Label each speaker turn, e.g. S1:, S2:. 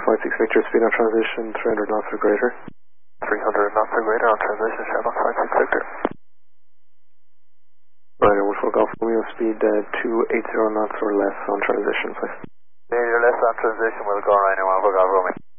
S1: Flight 6 Victor, speed on transition, 300 knots or greater.
S2: 300 knots or greater on transition, Sherlock Flight 6 Victor.
S1: Ryder, Woodford Golf Romeo, speed 280 knots or less on transition, please.
S2: Yeah, you're less on transition, we'll go right now, Woodford Golf Romeo.